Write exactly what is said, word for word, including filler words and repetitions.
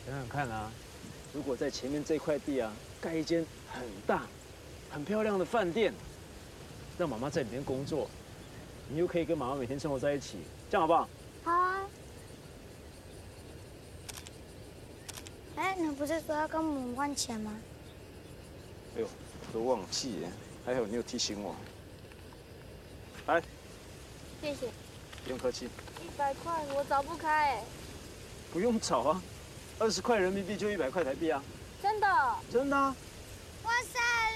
想想看啊，如果在前面这块地啊，盖一间很大、很漂亮的饭店，让妈妈在里面工作，你又可以跟妈妈每天生活在一起，这样好不好？ 好啊。哎，你不是说要跟我们换钱吗？ 哎呦，我都忘记了，还好你有提醒我。来， 谢谢。 不用客气。 一百块我找不开哎。 不用找啊，二十块人民币就一百块台币啊。 真的？ 真的啊。 哇塞，